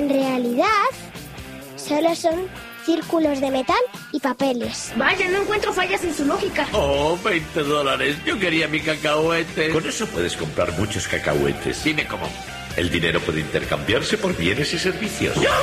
En realidad, solo son círculos de metal y papeles. Vaya, no encuentro fallas en su lógica. Oh, $20. Yo quería mi cacahuete. Con eso puedes comprar muchos cacahuetes. Dime cómo. El dinero puede intercambiarse por bienes y servicios.